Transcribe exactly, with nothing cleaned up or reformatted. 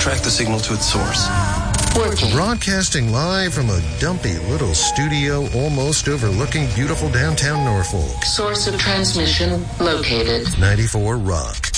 track the signal to its source. Working. Broadcasting live from a dumpy little studio almost overlooking beautiful downtown Norfolk. Source of transmission located. ninety-four Rock.